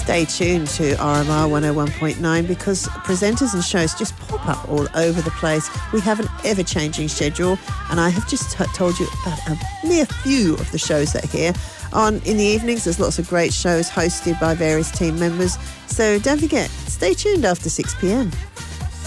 Stay tuned to RMR 101.9 because presenters and shows just pop up all over the place. We have an ever-changing schedule, and I have just told you about a mere few of the shows that are here. In the evenings, there's lots of great shows hosted by various team members. So don't forget, stay tuned after 6 p.m.